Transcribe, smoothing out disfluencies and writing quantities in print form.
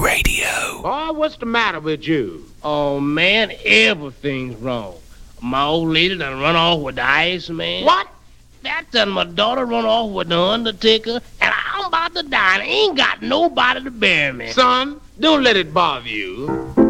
Radio. Boy, what's the matter with you? Oh, man, everything's wrong. My old lady done run off with the Iceman. What? That done my daughter run off with the Undertaker, and I'm about to die, and I ain't got nobody to bury me. Son, don't let it bother you.